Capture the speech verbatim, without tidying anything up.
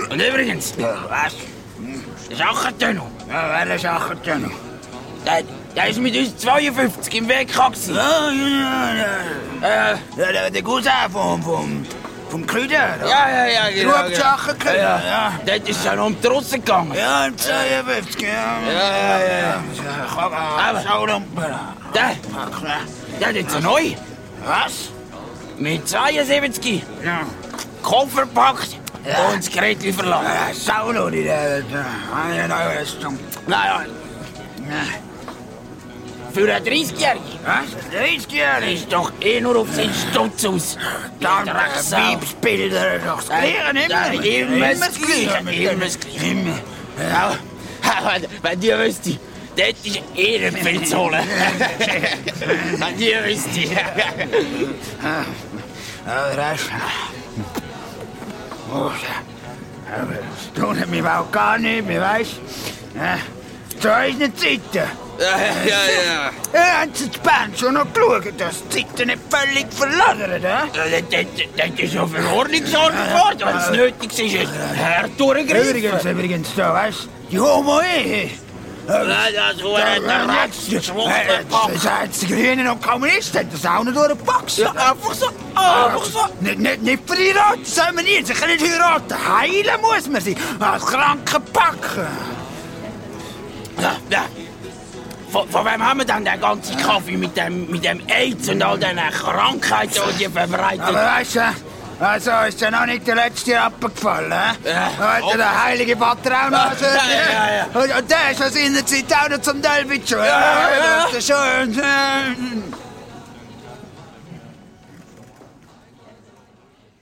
Und übrigens, Was? der Schachentönno, Ja, welcher Schachentönno? der, der ist mit uns zweiundfünfzig im W K gewesen. Ja, ja, ja. Äh, Ja, der, der Cousin vom, vom, vom Krüder. ja, ja, ja, genau. Rupp Schachenkönig, ja. ja. Dort ist es ja noch um die Russen gegangen. Ja, im zweiundfünfzig, ja. Ja, ja, ja. Aber... Schaulampen. Der, der hat jetzt ein neu. Was? Mit zweiundsiebzig. Ja. Koffer packt Ja. und das Gerät verlassen. Ja, Saulo, die der... Eine neue Rüstung. Naja, für einen dreißigjährigen Was? dreißigjährig? ist doch eh nur auf seinen Stutz aus. Dann Der Drecksau. Weibsbilder, doch das Gleiche, Ja, immer. immer das Gleiche, immer das Gleiche. Immer. Ja, wenn, wenn die wüsste, dort ist eh nicht viel zu holen. Wenn die wüsste. Ja, das ist... Oh, aber das tut mich auch gar nicht mehr, weißt du? Ja, zu unseren Zeiten. Ja, ja, ja. Ja, haben sie die Band schon noch geschaut, dass die Zeiten nicht völlig verladert, ja? Ja, dort, dort ist ja für Ordnung gesorgt worden, wenn es nötig ist. ist Herr durchgreifen. Übrigens, übrigens, da, weißt du, die Homo-Ehe. Ja, das war der letzte Schwuchtelpack. Das heißt, die Grünen und Kommunisten haben das auch nicht durchgepackt. Ja, einfach so, einfach so. Nicht, nicht, nicht verheiratet, das soll man nicht. Sie können nicht heiraten. Heilen muss man sie. Als kranke Packen. Ja, ja. Von, von wem haben wir dann den ganzen Kaffee mit dem, mit dem AIDS und all diesen Krankheiten, die die verbreitet? Aber weißt du, also ist ja noch nicht der letzte Rappen gefallen, hä? Ja. Heute der heilige Vater auch noch. Also, Ja, ja, ja. Und, und der ist aus seiner Zeit auch noch zum Teil schon. Ja, ja, ja. Das ist schon... Äh,